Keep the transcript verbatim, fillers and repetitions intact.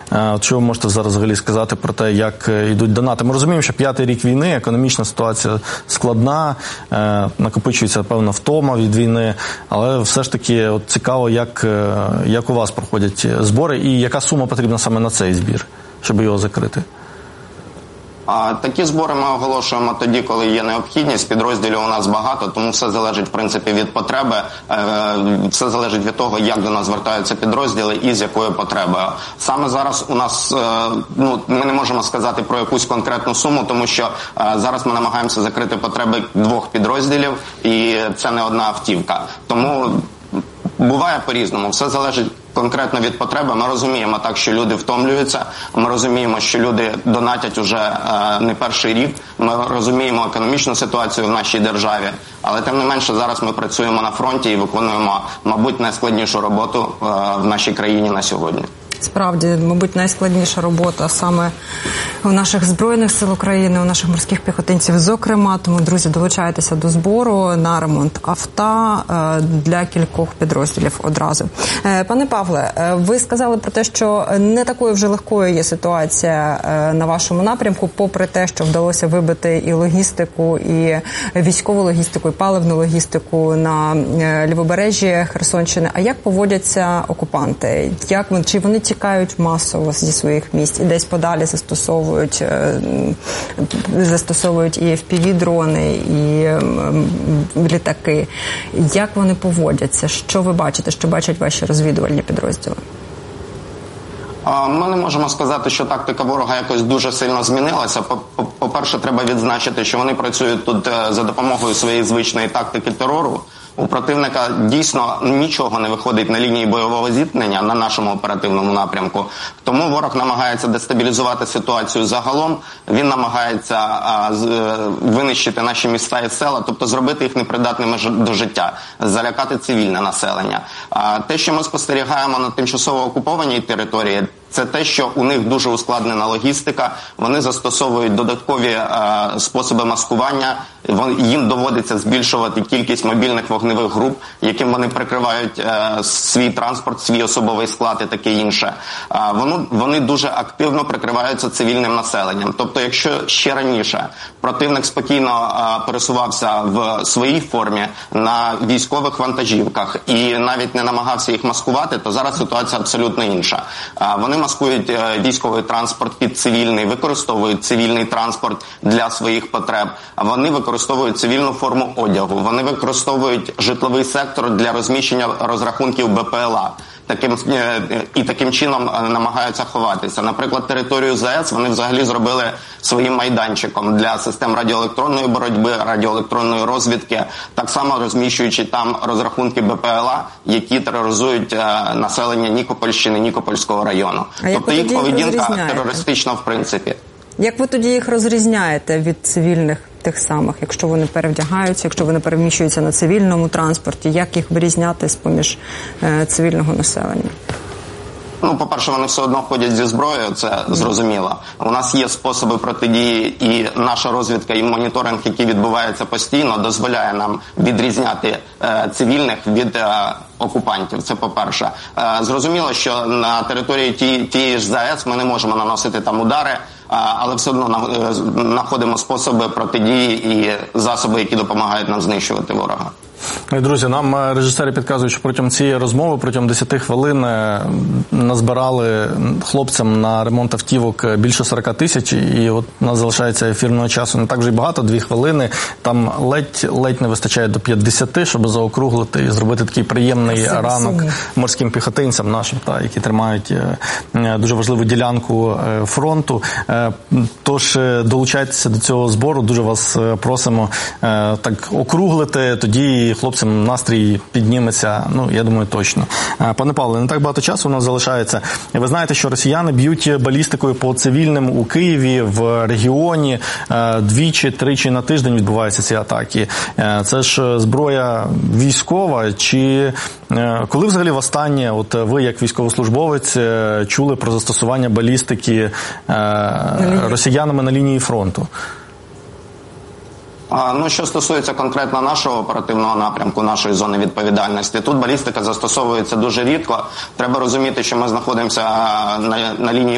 Що ви можете зараз взагалі сказати про те, як йдуть донати? Ми розуміємо, що п'ятий рік війни, економічна ситуація складна, накопичується певна втома від війни, але все ж таки от цікаво, як, як у вас проходять збори і яка сума потрібна саме на цей збір, щоб його закрити? Такі збори ми оголошуємо тоді, коли є необхідність. Підрозділів у нас багато, тому все залежить, в принципі, від потреби. Все залежить від того, як до нас звертаються підрозділи і з якою потребою. Саме зараз у нас, ну, ми не можемо сказати про якусь конкретну суму, тому що зараз ми намагаємося закрити потреби двох підрозділів, і це не одна автівка. Тому буває по-різному, все залежить конкретно від потреби. Ми розуміємо так, що люди втомлюються, ми розуміємо, що люди донатять уже е, не перший рік, ми розуміємо економічну ситуацію в нашій державі, але тим не менше зараз ми працюємо на фронті і виконуємо, мабуть, найскладнішу роботу е, в нашій країні на сьогодні. Справді, мабуть, найскладніша робота саме у наших Збройних сил України, у наших морських піхотинців, зокрема. Тому, друзі, долучайтеся до збору на ремонт авто для кількох підрозділів одразу. Пане Павле, ви сказали про те, що не такою вже легкою є ситуація на вашому напрямку, попри те, що вдалося вибити і логістику, і військову логістику, і паливну логістику на лівобережжі Херсонщини. А як поводяться окупанти? Як, чи вони тікають масово зі своїх місць і десь подалі застосовують, застосовують і еф пі ві-дрони, і літаки. Як вони поводяться? Що ви бачите? Що бачать ваші розвідувальні підрозділи? Ми не можемо сказати, що тактика ворога якось дуже сильно змінилася. По-перше, треба відзначити, що вони працюють тут за допомогою своєї звичної тактики терору. У противника дійсно нічого не виходить на лінії бойового зіткнення на нашому оперативному напрямку. Тому ворог намагається дестабілізувати ситуацію загалом. Він намагається а, з, винищити наші міста і села, тобто зробити їх непридатними до життя, залякати цивільне населення. А, те, що ми спостерігаємо на тимчасово окупованій території, це те, що у них дуже ускладнена логістика, вони застосовують додаткові е, способи маскування, їм доводиться збільшувати кількість мобільних вогневих груп, яким вони прикривають е, свій транспорт, свій особовий склад і таке інше. Е, вони, вони дуже активно прикриваються цивільним населенням. Тобто, якщо ще раніше противник спокійно е, пересувався в своїй формі на військових вантажівках і навіть не намагався їх маскувати, то зараз ситуація абсолютно інша. Е, вони маскують військовий транспорт під цивільний, використовують цивільний транспорт для своїх потреб, а вони використовують цивільну форму одягу, вони використовують житловий сектор для розміщення розрахунків бе пе el а. Таким, і таким чином намагаються ховатися. Наприклад, територію зе ес вони взагалі зробили своїм майданчиком для систем радіоелектронної боротьби, радіоелектронної розвідки, так само розміщуючи там розрахунки бе пе el а, які тероризують населення Нікопольщини, Нікопольського району. А тобто їх поведінка терористична в принципі. Як ви тоді їх розрізняєте від цивільних тих самих, якщо вони перевдягаються, якщо вони переміщуються на цивільному транспорті, як їх вирізняти з-поміж е, цивільного населення? Ну, по-перше, вони все одно ходять зі зброєю, це зрозуміло. У нас є способи протидії, і наша розвідка, і моніторинг, який відбувається постійно, дозволяє нам відрізняти е, цивільних від е, окупантів. Це по-перше. Е, зрозуміло, що на території ті, тієї ж зе ес ми не можемо наносити там удари, але все одно знаходимо способи протидії і засоби, які допомагають нам знищувати ворога. Друзі, нам режисери підказують, що протягом цієї розмови, протягом десяти хвилин назбирали хлопцям на ремонт автівок більше сорок тисяч, і от у нас залишається ефірного часу не так вже й багато, дві хвилини, там ледь, ледь не вистачає до п'ятдесяти, щоб заокруглити і зробити такий приємний ранок морським піхотинцям нашим, та, які тримають дуже важливу ділянку фронту. Тож долучайтеся до цього збору, дуже вас просимо так округлити, тоді хлопцям настрій підніметься, ну, я думаю, точно. Пане Павле, не так багато часу у нас залишається. Ви знаєте, що росіяни б'ють балістикою по цивільним у Києві, в регіоні. Двічі-тричі на тиждень відбуваються ці атаки. Це ж зброя військова. Чи коли взагалі востаннє, от ви, як військовослужбовець, чули про застосування балістики росіянами на лінії фронту? Ну, що стосується конкретно нашого оперативного напрямку, нашої зони відповідальності, тут балістика застосовується дуже рідко. Треба розуміти, що ми знаходимося на, на лінії